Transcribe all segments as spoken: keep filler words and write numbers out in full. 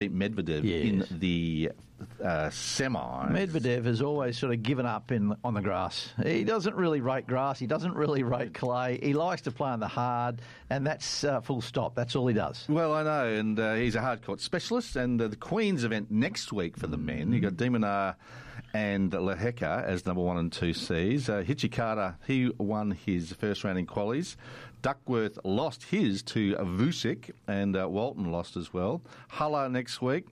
Medvedev Yes. in the uh, semis. Medvedev has always sort of given up in on the grass. He doesn't really rate grass. He doesn't really rate clay. He likes to play on the hard, and that's uh, full stop. That's all he does. Well, I know, and uh, he's a hard court specialist. And uh, the Queen's event next week for the men, you got Demonar and Lehecka as number one and two Cs. Uh, Hichikata, he won his first round in qualies. Duckworth lost his to Vusic, and uh, Walton lost as well. Hulla next week.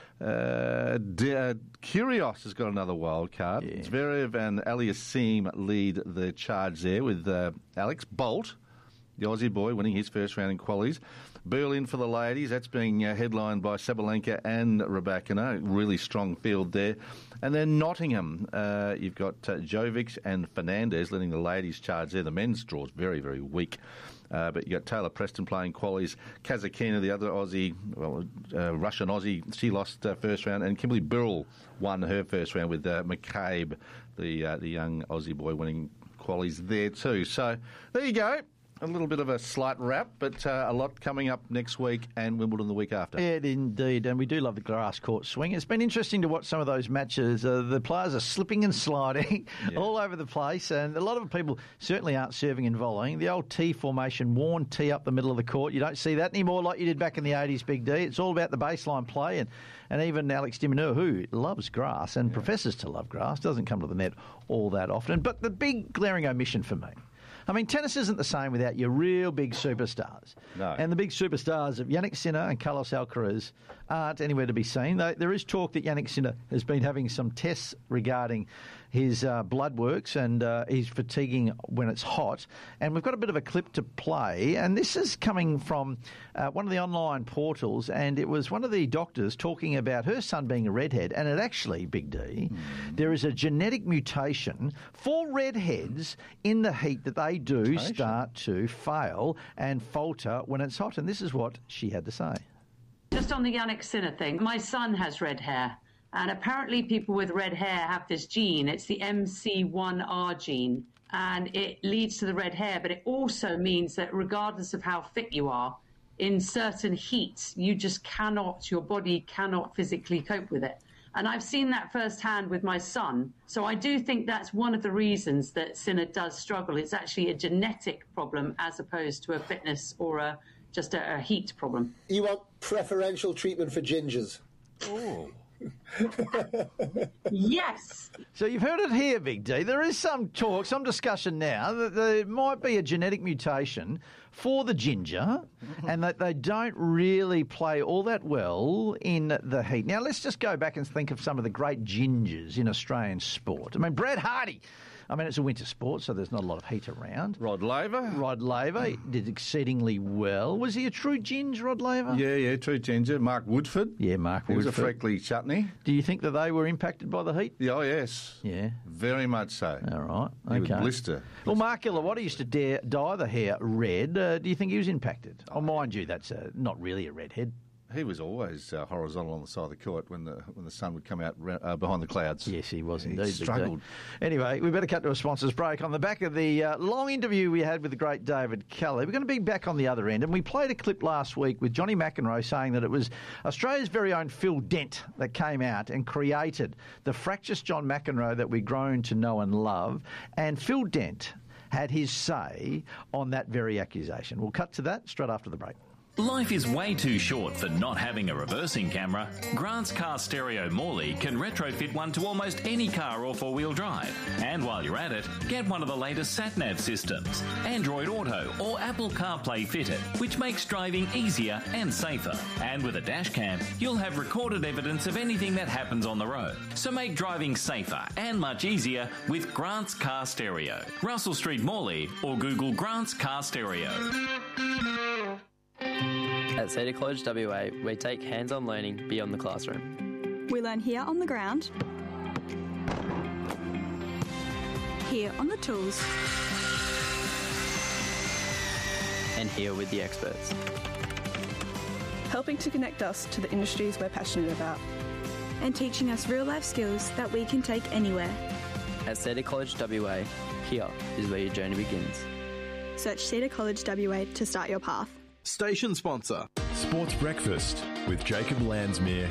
Uh, D- uh, Kyrgios has got another wild card. Yeah. Zverev and Aliassime lead the charge there with uh, Alex Bolt, the Aussie boy, winning his first round in qualies. Berlin for the ladies, that's being uh, headlined by Sabalenka and Rybakina. Really strong field there. And then Nottingham, uh, you've got uh, Jovic and Fernandez leading the ladies' charge there. The men's draw is very, very weak. Uh, but you got Taylor Preston playing qualies. Kazakina, the other Aussie, well, uh, Russian Aussie, she lost uh, first round. And Kimberly Birrell won her first round with uh, McCabe, the, uh, the young Aussie boy, winning qualies there too. So there you go. A little bit of a slight wrap, but uh, a lot coming up next week and Wimbledon the week after. Yeah, indeed, and we do love the grass court swing. It's been interesting to watch some of those matches. Uh, the players are slipping and sliding yeah. all over the place, and a lot of people certainly aren't serving and volleying. The old T formation, worn T up the middle of the court, you don't see that anymore like you did back in the eighties, Big D. It's all about the baseline play, and, and even Alex de Minaur, who loves grass and yeah. professes to love grass, doesn't come to the net all that often. But the big glaring omission for me, I mean, tennis isn't the same without your real big superstars. No. And the big superstars of Yannick Sinner and Carlos Alcaraz aren't anywhere to be seen. There is talk that Yannick Sinner has been having some tests regarding his uh, blood works and uh, he's fatiguing when it's hot. And we've got a bit of a clip to play. And this is coming from uh, one of the online portals. And it was one of the doctors talking about her son being a redhead. And it actually, Big D, mm. there is a genetic mutation for redheads in the heat that they do mutation. start to fail and falter when it's hot. And this is what she had to say. Just on the Yannick Sinner thing, my son has red hair. And apparently people with red hair have this gene. It's the M C one R gene. And it leads to the red hair. But it also means that regardless of how fit you are, in certain heats, you just cannot, your body cannot physically cope with it. And I've seen that firsthand with my son. So I do think that's one of the reasons that Sinner does struggle. It's actually a genetic problem as opposed to a fitness or a just a, a heat problem. You want preferential treatment for gingers? Oh. Yes. So you've heard it here, Big D. There is some talk, some discussion now that there might be a genetic mutation for the ginger mm-hmm. and that they don't really play all that well in the heat. Now, let's just go back and think of some of the great gingers in Australian sport. I mean, Brad Hardy. I mean, it's a winter sport, so there's not a lot of heat around. Rod Laver. Rod Laver did exceedingly well. Was he a true ginger, Rod Laver? Yeah, yeah, true ginger. Mark Woodford. Yeah, Mark he Woodford. He was a freckly chutney. Do you think that they were impacted by the heat? Yeah, oh, yes. Yeah. Very much so. All right. Okay. He would blister. Well, Mark Illawarra used to dare dye the hair red. Uh, do you think he was impacted? Oh, mind you, that's uh, not really a redhead. He was always uh, horizontal on the side of the court when the when the sun would come out uh, behind the clouds. Yes, he was indeed. He struggled. Anyway, we better cut to a sponsor's break. On the back of the uh, long interview we had with the great David Kelly, we're going to be back on the other end. And we played a clip last week with Johnny McEnroe saying that it was Australia's very own Phil Dent that came out and created the fractious John McEnroe that we've grown to know and love. And Phil Dent had his say on that very accusation. We'll cut to that straight after the break. Life is way too short for not having a reversing camera. Grant's Car Stereo Morley can retrofit one to almost any car or four-wheel drive. And while you're at it, get one of the latest sat-nav systems, Android Auto or Apple CarPlay fitted, which makes driving easier and safer. And with a dash cam, you'll have recorded evidence of anything that happens on the road. So make driving safer and much easier with Grant's Car Stereo. Russell Street Morley or Google Grant's Car Stereo. At Cedar College W A, we take hands-on learning beyond the classroom. We learn here on the ground, here on the tools, and here with the experts. Helping to connect us to the industries we're passionate about. And teaching us real-life skills that we can take anywhere. At Cedar College W A, here is where your journey begins. Search Cedar College W A to start your path. Station sponsor. Sports Breakfast with Jacob Landsmere